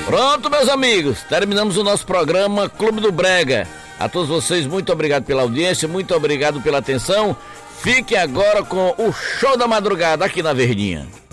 Pronto, meus amigos, terminamos o nosso programa Clube do Brega. A todos vocês, muito obrigado pela audiência, muito obrigado pela atenção. Fique agora com o Show da Madrugada aqui na Verdinha.